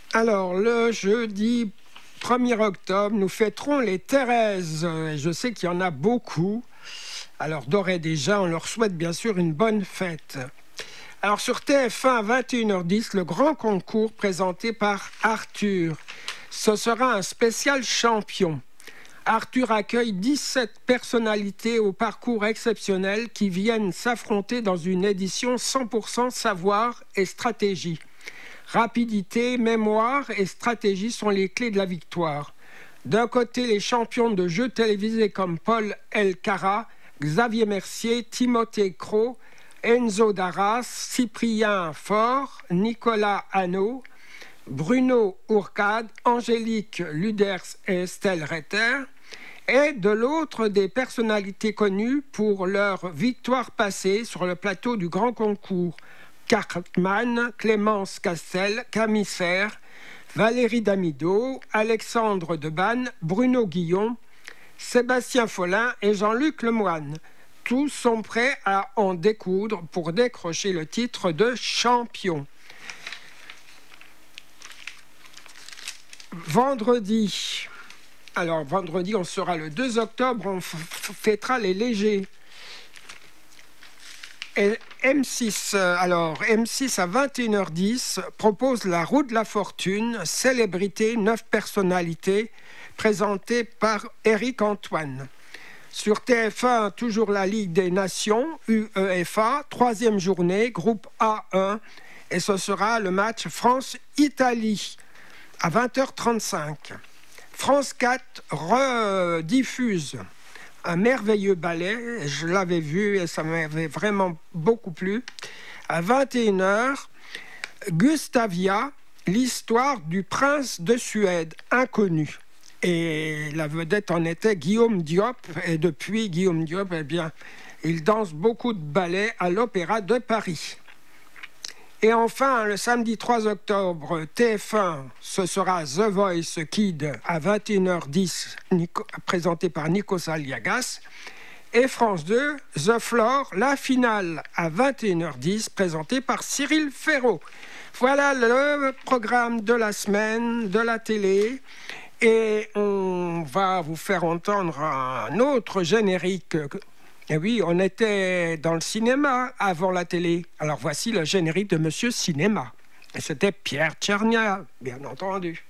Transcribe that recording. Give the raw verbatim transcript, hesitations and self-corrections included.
Alors, le jeudi premier octobre, nous fêterons les Thérèses. Et je sais qu'il y en a beaucoup. Alors, d'ores et déjà, on leur souhaite bien sûr une bonne fête. Alors, sur T F un à vingt et une heures dix, le grand concours présenté par Arthur. Ce sera un spécial champion. Arthur accueille dix-sept personnalités au parcours exceptionnel qui viennent s'affronter dans une édition cent pour cent savoir et stratégie. Rapidité, mémoire et stratégie sont les clés de la victoire. D'un côté, les champions de jeux télévisés comme Paul Elkarat, Xavier Mercier, Timothée Cros, Enzo Darras, Cyprien Faure, Nicolas Hanaud, Bruno Ourcade, Angélique Luders et Estelle Retter. Et de l'autre, des personnalités connues pour leur victoire passée sur le plateau du grand concours. Cartman, Clémence Castel, Camille Serre, Valérie Damido, Alexandre Debanne, Bruno Guillon, Sébastien Follin et Jean-Luc Lemoine. Tous sont prêts à en découdre pour décrocher le titre de champion. Vendredi, alors vendredi on sera le deux octobre, on f- fêtera les légers. Et M six, alors M six à vingt et une heures dix propose la roue de la fortune, célébrité, neuf personnalités, présentée par Éric Antoine. Sur T F un, toujours la Ligue des Nations, U E F A, troisième journée, groupe A un, et ce sera le match France-Italie à vingt heures trente-cinq. France quatre rediffuse un merveilleux ballet, je l'avais vu et ça m'avait vraiment beaucoup plu. À vingt et une heures, Gustavia, l'histoire du prince de Suède, inconnu. Et la vedette en était Guillaume Diop. Et depuis, Guillaume Diop, eh bien, il danse beaucoup de ballets à l'Opéra de Paris. Et enfin, le samedi trois octobre, T F un, ce sera The Voice Kids à vingt et une heures dix, Nico, présenté par Nikos Aliagas. Et France deux, The Floor, la finale à vingt et une heures dix, présentée par Cyril Ferraud. Voilà le programme de la semaine de la télé. Et on va vous faire entendre un autre générique. Et oui, on était dans le cinéma avant la télé. Alors voici le générique de Monsieur Cinéma. Et c'était Pierre Tchernia, bien entendu.